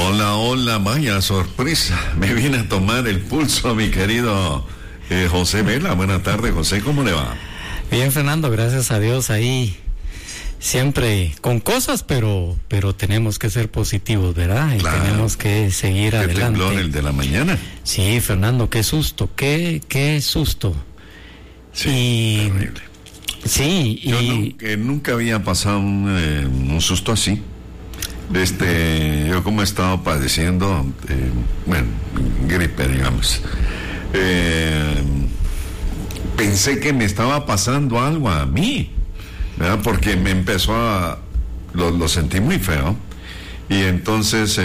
Hola, hola, vaya sorpresa. Me vine a tomar el pulso, mi querido José Vela. Buenas tardes, José, ¿cómo le va? Bien, Fernando, gracias a Dios ahí. Siempre con cosas, pero tenemos que ser positivos, ¿verdad? Y claro. Tenemos que seguir ¿Qué adelante. temblor el de la mañana? Sí, Fernando, qué susto, qué susto. Sí, terrible. Sí, Yo nunca había pasado un susto así. Yo como he estado padeciendo, gripe, digamos. Pensé que me estaba pasando algo a mí, ¿verdad? Porque me empezó lo sentí muy feo. Y entonces,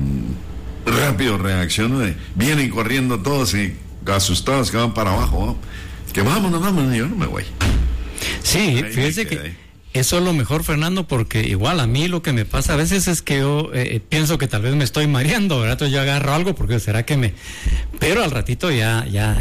rápido reacciono, vienen corriendo todos y asustados que van para abajo, ¿no? Que vámonos, yo no me voy. Sí, fíjese que eso es lo mejor, Fernando, porque igual a mí lo que me pasa a veces es que yo pienso que tal vez me estoy mareando, ¿verdad? Entonces yo agarro algo porque será que pero al ratito ya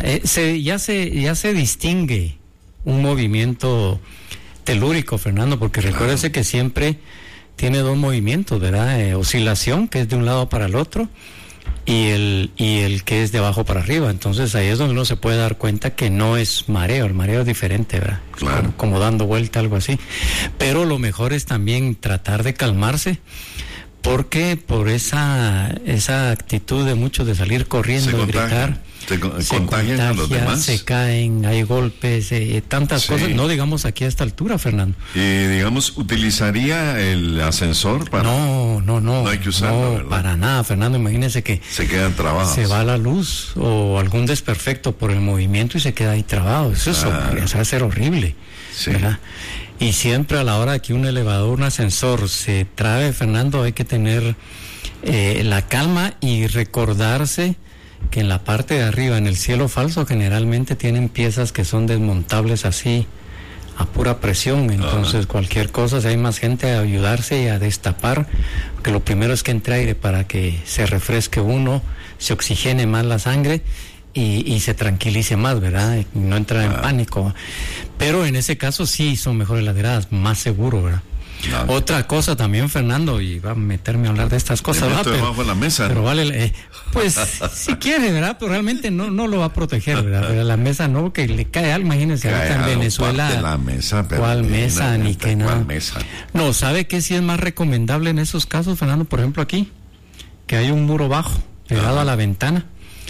se distingue un movimiento telúrico, Fernando, porque recuérdese que siempre tiene dos movimientos, ¿verdad? Oscilación, que es de un lado para el otro, y el que es de abajo para arriba. Entonces ahí es donde uno se puede dar cuenta que no es mareo, el mareo es diferente, ¿verdad? Claro. Como dando vuelta, algo así. Pero lo mejor es también tratar de calmarse, porque por esa actitud de muchos de salir corriendo y gritar, se contagian a los demás. Se caen, hay golpes, tantas cosas, no digamos aquí a esta altura, Fernando. Y digamos, ¿utilizaría el ascensor para...? No hay que usarlo, ¿verdad? Para nada, Fernando, imagínese que se quedan trabados. Se va la luz o algún desperfecto por el movimiento y se queda ahí trabado. Eso va a ser horrible, sí. ¿verdad? Y siempre a la hora que un elevador, un ascensor se trabe, Fernando, hay que tener la calma y recordarse que en la parte de arriba, en el cielo falso, generalmente tienen piezas que son desmontables así, a pura presión. Entonces cualquier cosa, si hay más gente a ayudarse y a destapar, porque lo primero es que entre aire para que se refresque uno, se oxigene más la sangre y se tranquilice más, ¿verdad? Y no entra en pánico. Pero en ese caso sí son mejores las gradas, más seguro, ¿verdad? Claro. Otra cosa también, Fernando, y va a meterme a hablar de estas cosas, ¿verdad? Debajo de la mesa, pero ¿no? Vale, pues si quiere, ¿verdad? Pero realmente no lo va a proteger, ¿verdad? Pero la mesa no, que le cae algo, imagínense, ahorita en Venezuela. La mesa, pero ¿cuál mesa? Ni que nada. ¿Cuál mesa? No, ¿sabe qué sí es más recomendable en esos casos, Fernando? Por ejemplo, aquí, que hay un muro bajo, pegado a la ventana,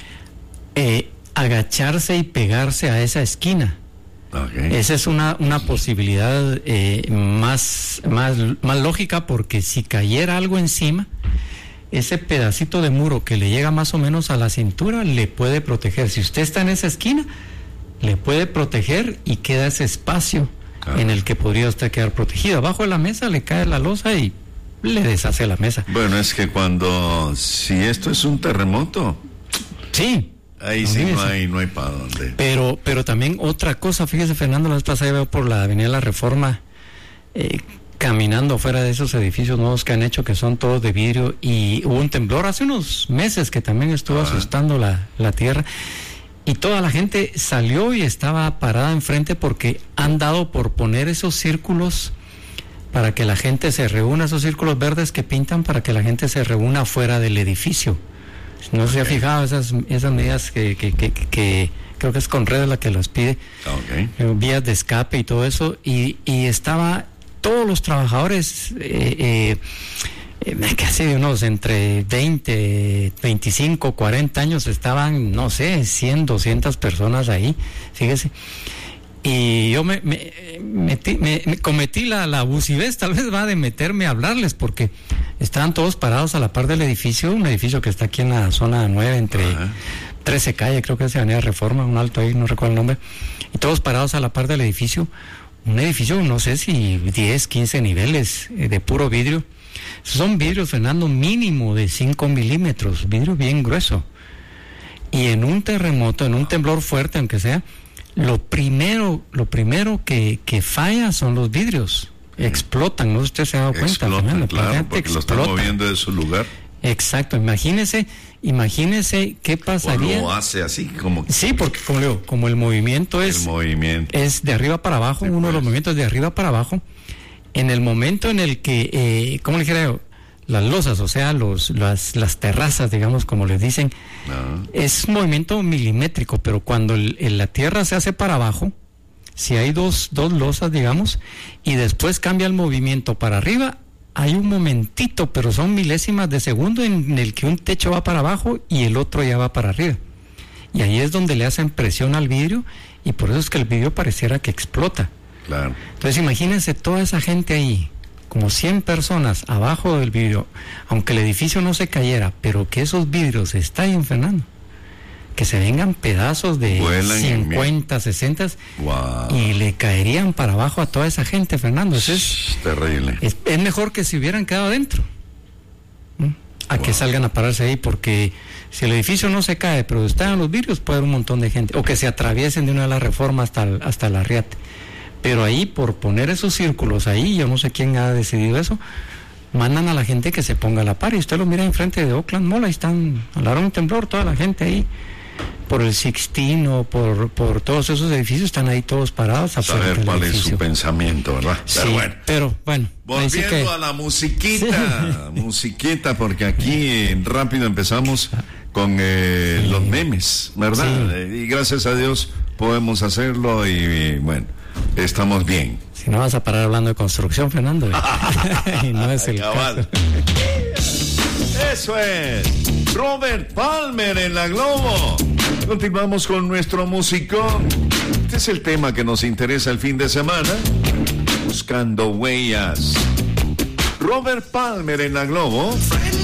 agacharse y pegarse a esa esquina. Okay. Esa es una posibilidad más lógica, porque si cayera algo encima, ese pedacito de muro que le llega más o menos a la cintura le puede proteger. Si usted está en esa esquina, le puede proteger y queda ese espacio en el que podría usted quedar protegido. Abajo de la mesa le cae la losa y le deshace la mesa. Bueno, es que si esto es un terremoto, sí. Ahí sí no hay para dónde. Pero también otra cosa, fíjese, Fernando, la vez pasada veo por la Avenida La Reforma, caminando fuera de esos edificios nuevos que han hecho, que son todos de vidrio, y hubo un temblor hace unos meses que también estuvo asustando la tierra, y toda la gente salió y estaba parada enfrente porque han dado por poner esos círculos para que la gente se reúna, esos círculos verdes que pintan para que la gente se reúna fuera del edificio. No se ha fijado esas medidas que creo que es Conred la que las pide, vías de escape y todo eso, y estaba todos los trabajadores casi de unos entre 20, 25, 40 años, estaban, no sé, 100, 200 personas ahí, fíjese. Y yo me cometí la abusivez, tal vez va, de meterme a hablarles, porque estaban todos parados a la par del edificio, un edificio que está aquí en la zona 9, entre 13 calle, creo que es Avenida Reforma, un alto ahí, no recuerdo el nombre, y todos parados a la par del edificio, un edificio, no sé si 10, 15 niveles de puro vidrio. Son vidrios, Fernando, mínimo de 5 milímetros, vidrio bien grueso. Y en un terremoto, en un temblor fuerte, aunque sea, lo primero que falla son los vidrios. Explotan, no sé si usted se ha dado cuenta. Explotan, claro, porque lo están moviendo de su lugar. Exacto, imagínese qué pasaría. O lo hace así, como... Sí, porque como le digo, como el movimiento es de arriba para abajo, uno de los movimientos de arriba para abajo, en el momento en el que, ¿cómo le dijera yo? losas, o sea, las terrazas, digamos, como les dicen, es un movimiento milimétrico, pero cuando la tierra se hace para abajo, si hay dos losas, digamos, y después cambia el movimiento para arriba, hay un momentito, pero son milésimas de segundo en el que un techo va para abajo y el otro ya va para arriba. Y ahí es donde le hacen presión al vidrio, y por eso es que el vidrio pareciera que explota. Claro. Entonces imagínense toda esa gente ahí, como 100 personas abajo del vidrio, aunque el edificio no se cayera, pero que esos vidrios se estallen, Fernando, que se vengan pedazos de vuelan 50, 60 wow. Y le caerían para abajo a toda esa gente, Fernando. Eso es terrible. Es mejor que se hubieran quedado adentro, a que salgan a pararse ahí, porque si el edificio no se cae, pero están los vidrios, puede haber un montón de gente, o que se atraviesen de una de las reformas hasta el Arriate. Pero ahí, por poner esos círculos ahí, yo no sé quién ha decidido eso, mandan a la gente que se ponga a la par, y usted lo mira enfrente de Oakland Mall, ahí están, hablaron un temblor, toda la gente ahí, por el Sixtino, por todos esos edificios, están ahí todos parados. Saber cuál es su pensamiento, ¿verdad? Sí, pero bueno. Volviendo a la musiquita, musiquita, porque aquí rápido empezamos con los memes, ¿verdad? Sí. Y gracias a Dios podemos hacerlo y bueno, estamos bien. Si no vas a parar hablando de construcción, Fernando. Y no es el caso. Eso es Robert Palmer en la Globo. Continuamos con nuestro musicón. Este es el tema que nos interesa el fin de semana. Buscando huellas. Robert Palmer en la Globo.